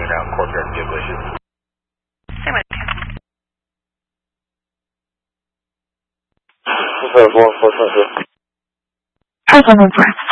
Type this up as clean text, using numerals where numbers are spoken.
ruling out courtyard vehicle issue. Same with you. What's that, 426? House on 1 4.